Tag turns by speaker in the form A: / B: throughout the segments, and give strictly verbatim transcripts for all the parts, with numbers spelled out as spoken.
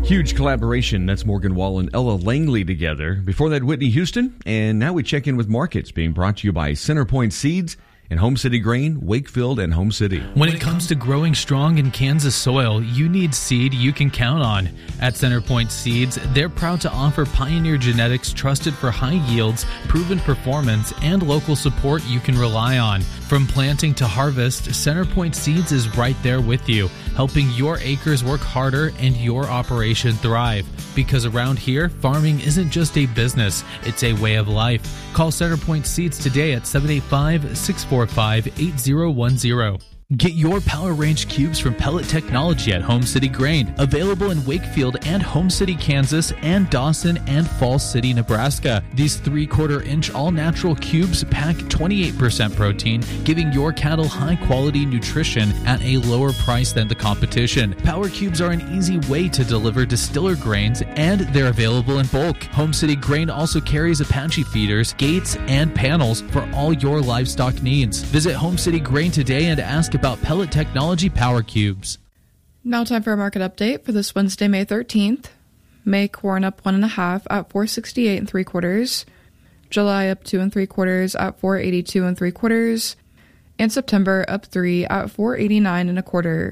A: Huge collaboration. That's Morgan Wall and Ella Langley together. Before that, Whitney Houston. And now we check in with markets, being brought to you by Centerpoint Seeds and Home City Grain, Wakefield, and Home City.
B: When it comes to growing strong in Kansas soil, you need seed you can count on. At Centerpoint Seeds, they're proud to offer Pioneer genetics trusted for high yields, proven performance, and local support you can rely on. From planting to harvest, Centerpoint Seeds is right there with you, helping your acres work harder and your operation thrive. Because around here, farming isn't just a business, it's a way of life. Call Centerpoint Seeds today at seven eight five, six four five, eight zero one zero. Get your Power Range cubes from Pellet Technology at Home City Grain. Available in Wakefield and Home City, Kansas, and Dawson and Falls City, Nebraska. These three-quarter inch all-natural cubes pack twenty-eight percent protein, giving your cattle high-quality nutrition at a lower price than the competition. Power cubes are an easy way to deliver distiller grains, and they're available in bulk. Home City Grain also carries Apache feeders, gates, and panels for all your livestock needs. Visit Home City Grain today and ask about Pellet Technology Power Cubes.
C: Now time for a market update for this Wednesday, May thirteenth. May corn up one and a half at four sixty-eight and three quarters. July up two and three quarters at four eighty-two and three quarters. And September up three at four eighty-nine and a quarter.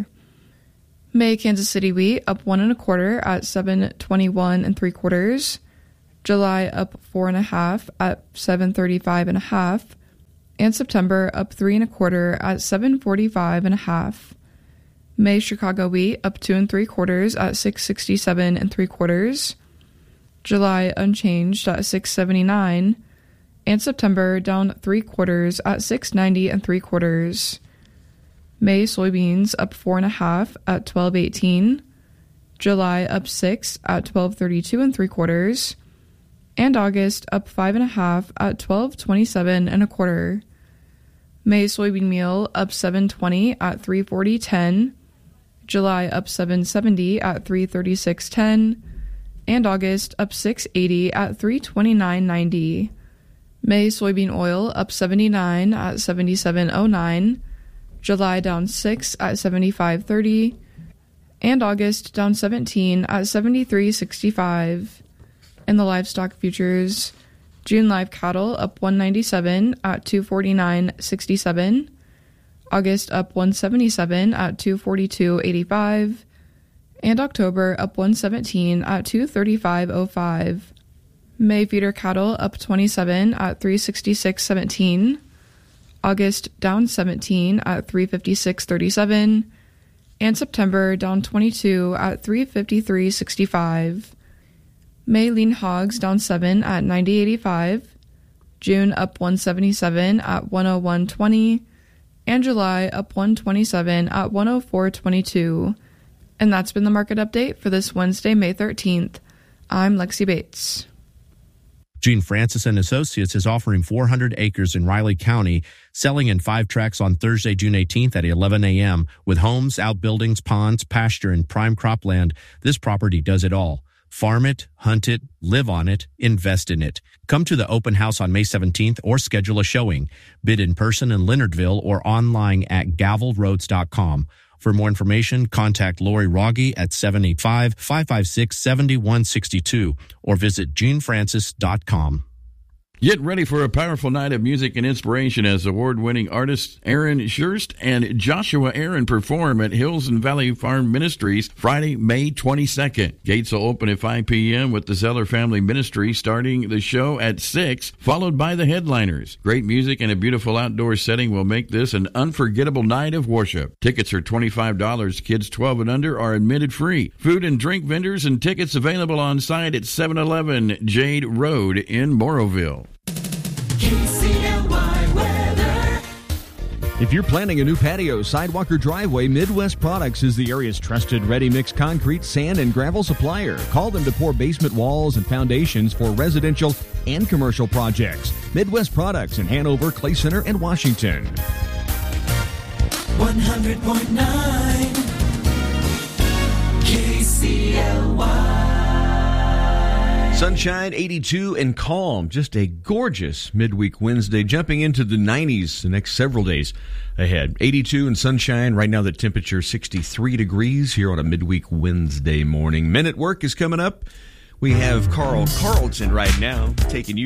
C: May Kansas City wheat up one and a quarter at seven twenty-one and three quarters. July up four and a half at seven thirty-five and a half. And September up three and a quarter at seven forty-five and a half. May Chicago wheat up two and three quarters at six sixty-seven and three quarters. July unchanged at six seventy-nine, and September down three quarters at six ninety and three quarters. May soybeans up four and a half at twelve eighteen. July up six at twelve thirty-two and three quarters. And August up five and a half at twelve twenty-seven and a quarter. May soybean meal up seven twenty at three forty ten. July up seven seventy at three thirty-six ten. And August up six eighty at three twenty-nine ninety. May soybean oil up seventy-nine at seventy-seven oh nine. July down six at seventy-five thirty. And August down seventeen at seventy-three sixty-five. In the livestock futures, June live cattle up one ninety-seven at two forty-nine sixty-seven. August up one seventy-seven at two forty-two eighty-five. And October up one seventeen at two thirty-five oh five. May feeder cattle up twenty-seven at three sixty-six seventeen. August down seventeen at three fifty-six thirty-seven. And September down twenty-two at three fifty-three sixty-five. May lean hogs down seven at ninety eighty-five. June up one seventy-seven at one oh one twenty. And July up one twenty-seven at one oh four twenty-two. And that's been the market update for this Wednesday, May thirteenth. I'm Lexi Bates.
D: Gene Francis and Associates is offering four hundred acres in Riley County, selling in five tracts on Thursday, June eighteenth at eleven a.m. With homes, outbuildings, ponds, pasture, and prime cropland, this property does it all. Farm it, hunt it, live on it, invest in it. Come to the open house on May seventeenth or schedule a showing. Bid in person in Leonardville or online at gavel roads dot com. For more information, contact Lori Rogge at seven eight five, five five six, seven one six two or visit gene francis dot com.
E: Get ready for a powerful night of music and inspiration as award-winning artists Aaron Schurst and Joshua Aaron perform at Hills and Valley Farm Ministries Friday, May twenty-second. Gates will open at five p.m. with the Zeller Family Ministry starting the show at six, followed by the headliners. Great music and a beautiful outdoor setting will make this an unforgettable night of worship. Tickets are twenty-five dollars. Kids twelve and under are admitted free. Food and drink vendors and tickets available on site at seven eleven Jade Road in Morrowville.
A: If you're planning a new patio, sidewalk, or driveway, Midwest Products is the area's trusted ready-mix concrete, sand, and gravel supplier. Call them to pour basement walls and foundations for residential and commercial projects. Midwest Products in Hanover, Clay Center, and Washington.
F: one hundred point nine K C L Y.
A: Sunshine, eighty-two, and calm. Just a gorgeous midweek Wednesday, jumping into the nineties the next several days ahead. eighty-two and sunshine. Right now the temperature sixty-three degrees here on a midweek Wednesday morning. Men at Work is coming up. We have Carl Carlton right now taking you